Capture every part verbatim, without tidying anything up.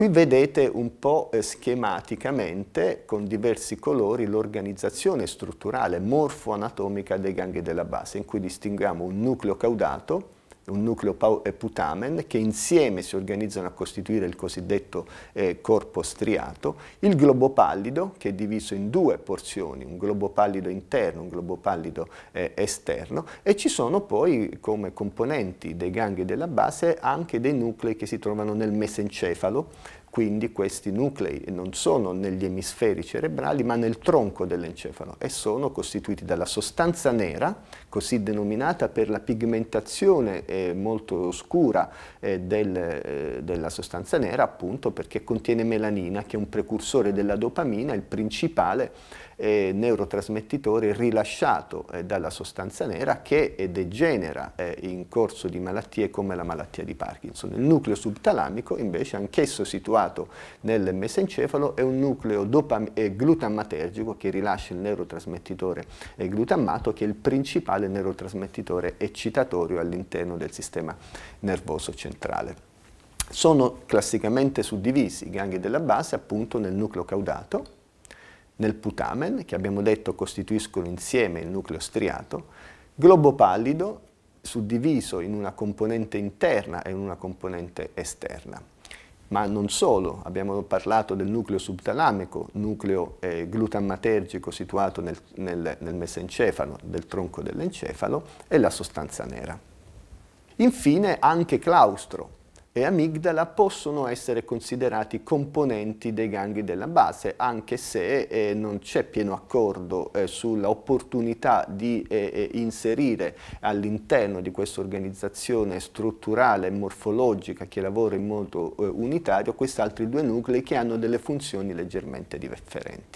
Qui vedete un po' schematicamente, con diversi colori, l'organizzazione strutturale morfo-anatomica dei gangli della base, in cui distinguiamo un nucleo caudato, un nucleo putamen, che insieme si organizzano a costituire il cosiddetto eh, corpo striato, il globo pallido, che è diviso in due porzioni, un globo pallido interno, un globo pallido eh, esterno, e ci sono poi come componenti dei gangli della base anche dei nuclei che si trovano nel mesencefalo. Quindi questi nuclei non sono negli emisferi cerebrali ma nel tronco dell'encefalo e sono costituiti dalla sostanza nera, così denominata per la pigmentazione eh, molto scura eh, del, eh, della sostanza nera, appunto perché contiene melanina, che è un precursore della dopamina, il principale eh, neurotrasmettitore rilasciato eh, dalla sostanza nera, che eh, degenera eh, in corso di malattie come la malattia di Parkinson. Il nucleo subtalamico invece, anch'esso situato nel mesencefalo, è un nucleo eh, glutammatergico che rilascia il neurotrasmettitore eh, glutammato, che è il principale neurotrasmettitore eccitatorio all'interno del sistema nervoso centrale. Sono classicamente suddivisi i gangli della base appunto nel nucleo caudato, nel putamen, che abbiamo detto costituiscono insieme il nucleo striato, globo pallido, suddiviso in una componente interna e in una componente esterna. Ma non solo, abbiamo parlato del nucleo subtalamico, nucleo eh, glutammatergico situato nel, nel, nel mesencefalo, del tronco dell'encefalo, e la sostanza nera. Infine anche claustro e amigdala possono essere considerati componenti dei gangli della base, anche se eh, non c'è pieno accordo eh, sulla opportunità di eh, inserire all'interno di questa organizzazione strutturale e morfologica che lavora in modo eh, unitario questi altri due nuclei che hanno delle funzioni leggermente differenti.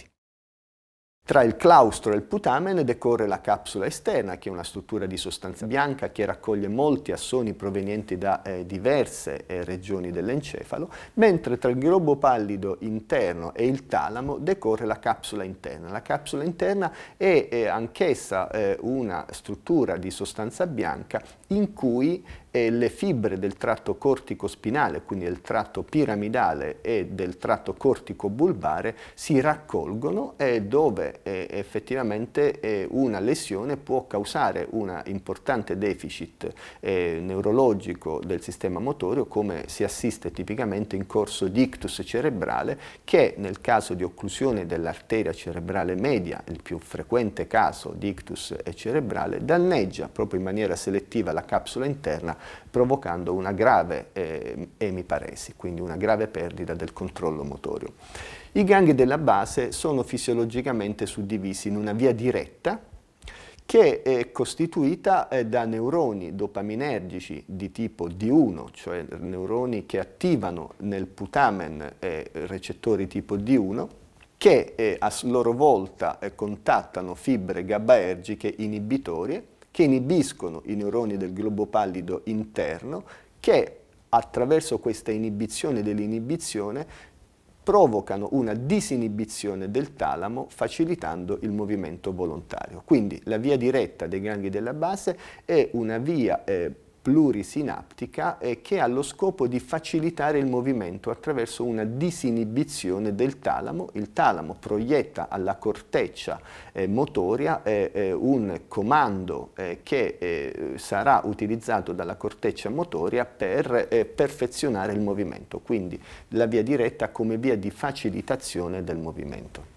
Tra il claustro e il putamen decorre la capsula esterna, che è una struttura di sostanza bianca che raccoglie molti assoni provenienti da eh, diverse eh, regioni dell'encefalo, mentre tra il globo pallido interno e il talamo decorre la capsula interna. La capsula interna è, è anch'essa eh, una struttura di sostanza bianca in cui e le fibre del tratto cortico-spinale, quindi del tratto piramidale e del tratto cortico-bulbare, si raccolgono e dove eh, effettivamente eh, una lesione può causare un importante deficit eh, neurologico del sistema motorio, come si assiste tipicamente in corso di ictus cerebrale, che nel caso di occlusione dell'arteria cerebrale media, il più frequente caso di ictus cerebrale, danneggia proprio in maniera selettiva la capsula interna, provocando una grave eh, emiparesi, quindi una grave perdita del controllo motorio. I gangli della base sono fisiologicamente suddivisi in una via diretta che è costituita eh, da neuroni dopaminergici di tipo D uno, cioè neuroni che attivano nel putamen eh, recettori tipo D uno, che eh, a loro volta eh, contattano fibre GABAergiche inibitorie, che inibiscono i neuroni del globo pallido interno, che attraverso questa inibizione dell'inibizione provocano una disinibizione del talamo, facilitando il movimento volontario. Quindi la via diretta dei gangli della base è una via eh, plurisinaptica eh, che ha lo scopo di facilitare il movimento attraverso una disinibizione del talamo. Il talamo proietta alla corteccia eh, motoria eh, eh, un comando eh, che eh, sarà utilizzato dalla corteccia motoria per eh, perfezionare il movimento, quindi la via diretta come via di facilitazione del movimento.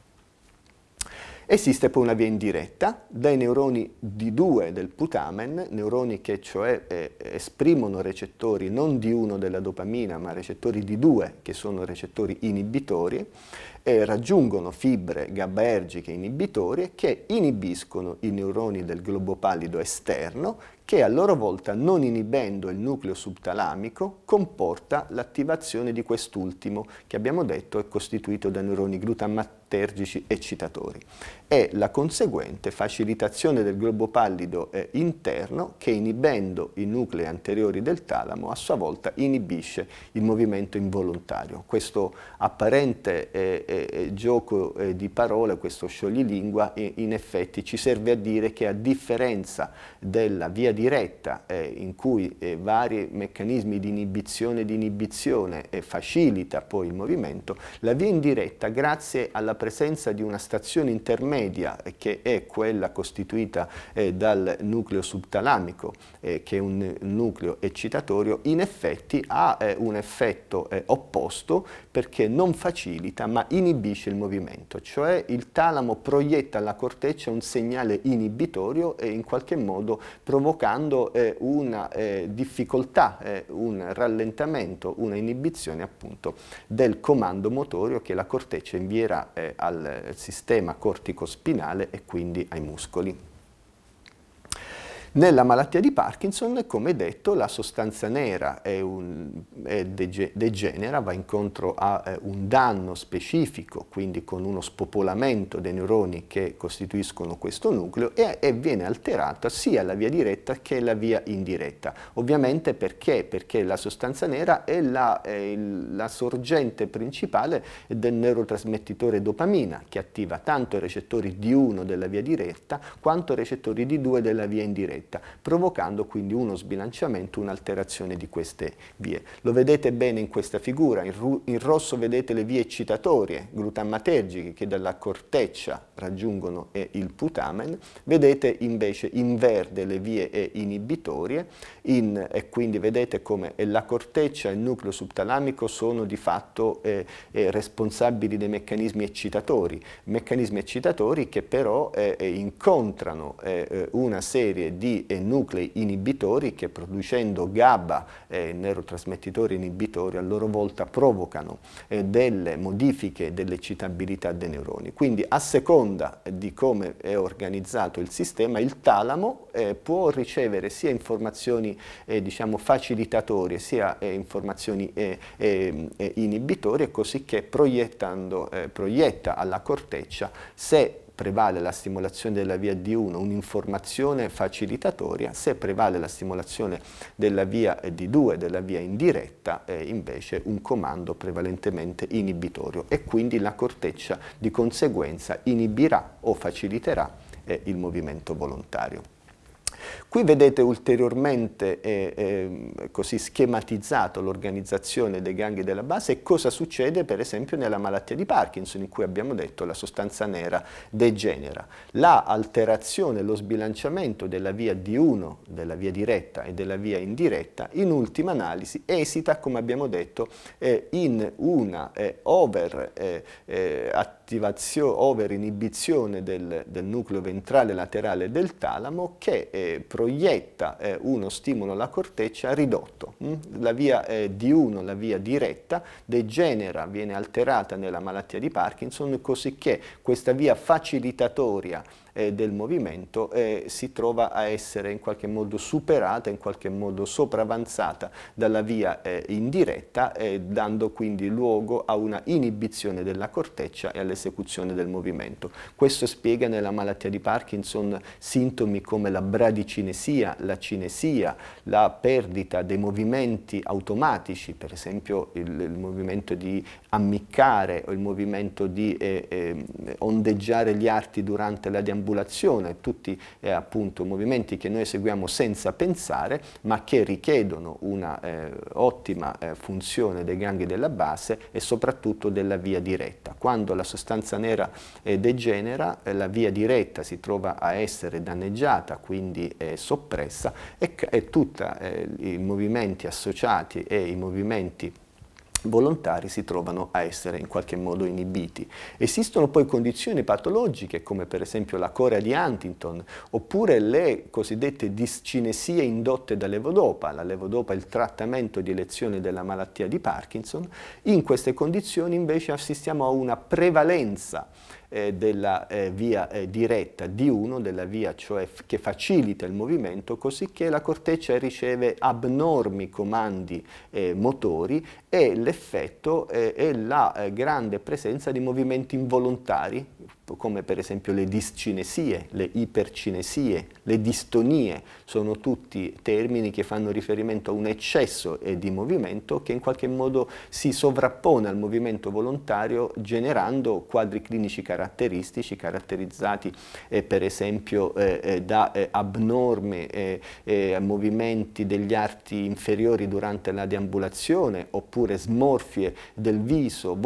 Esiste poi una via indiretta dai neuroni D due del putamen, neuroni che cioè eh, esprimono recettori non D uno della dopamina, ma recettori D due che sono recettori inibitori, e raggiungono fibre GABAergiche inibitorie che inibiscono i neuroni del globo pallido esterno, che a loro volta, non inibendo il nucleo subtalamico, comporta l'attivazione di quest'ultimo, che abbiamo detto è costituito da neuroni glutammatergici eccitatori, e la conseguente facilitazione del globo pallido eh, interno, che inibendo i nuclei anteriori del talamo a sua volta inibisce il movimento involontario. Questo apparente eh, eh, gioco eh, di parole, questo scioglilingua, eh, in effetti ci serve a dire che, a differenza della via diretta eh, in cui eh, vari meccanismi di inibizione e di inibizione eh, facilita poi il movimento, la via indiretta, grazie alla presenza di una stazione intermedia eh, che è quella costituita eh, dal nucleo subtalamico, eh, che è un nucleo eccitatorio, in effetti ha eh, un effetto eh, opposto, perché non facilita ma inibisce il movimento, cioè il talamo proietta alla corteccia un segnale inibitorio e in qualche modo provocando eh, una eh, difficoltà, eh, un rallentamento, una inibizione appunto del comando motorio che la corteccia invierà eh, al sistema cortico-spinale e quindi ai muscoli. Nella malattia di Parkinson, come detto, la sostanza nera è un, è dege, degenera, va incontro a eh, un danno specifico, quindi con uno spopolamento dei neuroni che costituiscono questo nucleo, e, e viene alterata sia la via diretta che la via indiretta. Ovviamente perché? Perché la sostanza nera è la, è il, la sorgente principale del neurotrasmettitore dopamina, che attiva tanto i recettori D uno della via diretta quanto i recettori D due della via indiretta, provocando quindi uno sbilanciamento, un'alterazione di queste vie. Lo vedete bene in questa figura, in, in rosso vedete le vie eccitatorie glutammatergiche che dalla corteccia raggiungono eh, il putamen, vedete invece in verde le vie eh, inibitorie, in, e quindi vedete come la corteccia e il nucleo subtalamico sono di fatto eh, eh, responsabili dei meccanismi eccitatori, meccanismi eccitatori che però eh, incontrano eh, una serie di e nuclei inibitori che, producendo GABA, eh, neurotrasmettitori inibitori, a loro volta provocano eh, delle modifiche dell'eccitabilità dei neuroni. Quindi a seconda di come è organizzato il sistema, il talamo eh, può ricevere sia informazioni eh, diciamo facilitatorie sia eh, informazioni eh, eh, inibitorie, così che proiettando, eh, proietta alla corteccia, se prevale la stimolazione della via D uno, un'informazione facilitatoria, se prevale la stimolazione della via D due, della via indiretta, eh, invece un comando prevalentemente inibitorio, e quindi la corteccia di conseguenza inibirà o faciliterà eh, il movimento volontario. Qui vedete ulteriormente eh, eh, così schematizzato l'organizzazione dei gangli della base e cosa succede per esempio nella malattia di Parkinson, in cui abbiamo detto la sostanza nera degenera. La alterazione, lo sbilanciamento della via D uno, della via diretta e della via indiretta, in ultima analisi esita, come abbiamo detto, eh, in una eh, over eh, eh, attivazione, over inibizione del, del nucleo ventrale laterale del talamo, che eh, proietta eh, uno stimolo alla corteccia ridotto. Hm? La via eh, D uno, la via diretta, degenera, viene alterata nella malattia di Parkinson, così che questa via facilitatoria eh, del movimento eh, si trova a essere in qualche modo superata, in qualche modo sopravanzata dalla via eh, indiretta, eh, dando quindi luogo a una inibizione della corteccia e all'esecuzione del movimento. Questo spiega nella malattia di Parkinson sintomi come la bradicinesia, la cinesia, la perdita dei movimenti automatici, per esempio il, il movimento di ammiccare o il movimento di eh, eh, ondeggiare gli arti durante la deambulazione, tutti eh, appunto movimenti che noi eseguiamo senza pensare, ma che richiedono una eh, ottima eh, funzione dei gangli della base e soprattutto della via diretta. Quando la sostanza nera eh, degenera, eh, la via diretta si trova a essere danneggiata, quindi eh, soppressa, e, e tutti eh, i movimenti associati e i movimenti volontari si trovano a essere in qualche modo inibiti. Esistono poi condizioni patologiche come per esempio la corea di Huntington oppure le cosiddette discinesie indotte da levodopa. La levodopa è il trattamento di elezione della malattia di Parkinson. In queste condizioni invece assistiamo a una prevalenza Eh, della eh, via eh, diretta D uno, della via cioè che facilita il movimento, così che la corteccia riceve abnormi comandi eh, motori e l'effetto eh, è la eh, grande presenza di movimenti involontari, come per esempio le discinesie, le ipercinesie, le distonie, sono tutti termini che fanno riferimento a un eccesso di movimento che in qualche modo si sovrappone al movimento volontario, generando quadri clinici caratteristici, caratterizzati eh, per esempio eh, eh, da eh, abnormi eh, eh, movimenti degli arti inferiori durante la deambulazione, oppure smorfie del viso,